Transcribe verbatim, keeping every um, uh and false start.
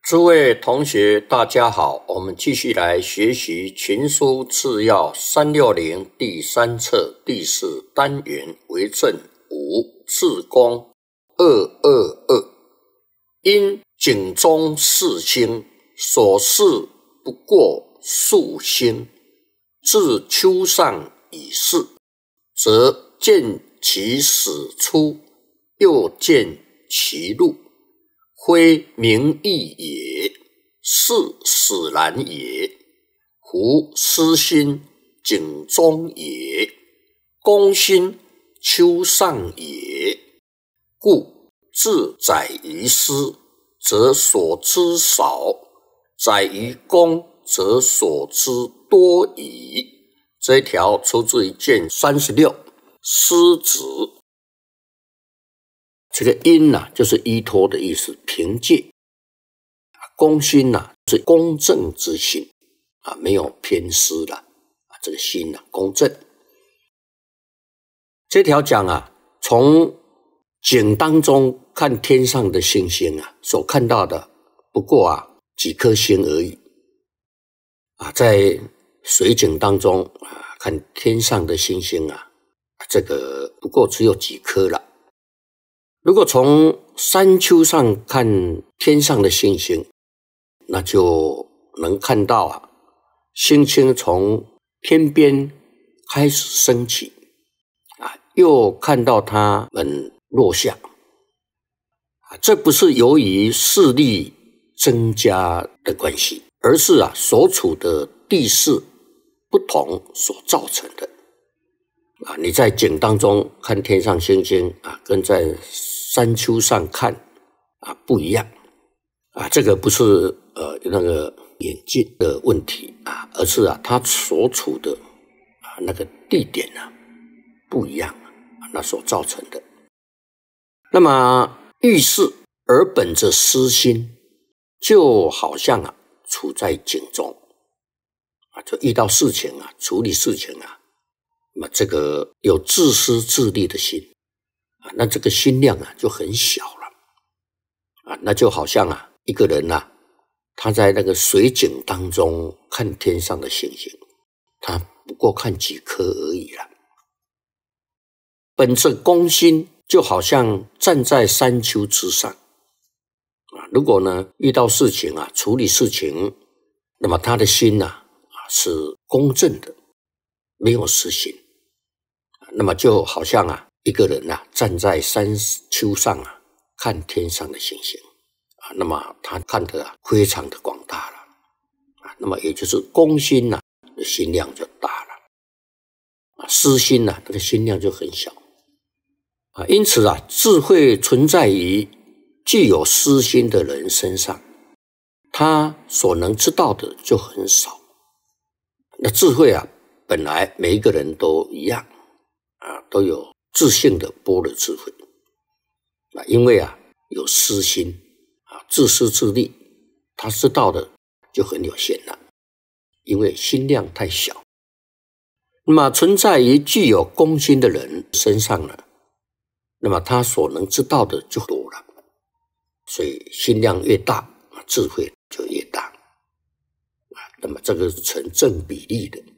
诸位同学，大家好，我们继续来学习《群书治要》三六零第三册第四单元为政五治公二二二。因井中四星，所事不过数星，至丘上以示，则见其始出，又见其入。非名义也，是使然也。夫私心井中也，公心丘上也。故自载于私，则所知少；载于公，则所知多矣。这一条出自于卷三十六，师子。这个因呐、啊，就是依托的意思，凭借。公心呐、啊，是公正之心啊，没有偏私了啊。这个心呐、啊，公正。这条讲啊，从井当中看天上的星星啊，所看到的不过啊几颗星而已啊，在水井当中啊，看天上的星星啊，这个不过只有几颗了。如果从山丘上看天上的星星，那就能看到啊，星星从天边开始升起啊，又看到它们落下啊，这不是由于视力增加的关系，而是啊所处的地势不同所造成的啊。你在井当中看天上星星啊，跟在山丘上看啊不一样啊，这个不是呃那个眼镜的问题啊，而是啊它所处的啊那个地点啊不一样啊，那所造成的。那么遇事而本着私心，就好像啊处在井中啊，就遇到事情啊，处理事情啊，那么这个有自私自利的心。啊，那这个心量啊就很小了啊，那就好像啊一个人啊，他在那个水井当中看天上的星星，他不过看几颗而已了。本着公心，就好像站在山丘之上啊。如果呢遇到事情啊，处理事情，那么他的心呐 啊, 啊是公正的，没有私心，那么就好像啊。一个人啊，站在山丘上啊，看天上的星星啊，那么他看得啊非常的广大了啊，那么也就是公心呐、啊，心量就大了啊，私心呐、啊，那个心量就很小啊。因此啊，智慧存在于具有私心的人身上，他所能知道的就很少。那智慧啊，本来每一个人都一样啊，都有自性的般若智慧啊，因为啊有私心啊，自私自利，他知道的就很有限了，因为心量太小。那么存在于具有公心的人身上呢，那么他所能知道的就多了，所以心量越大，智慧就越大啊。那么这个是成正比例的。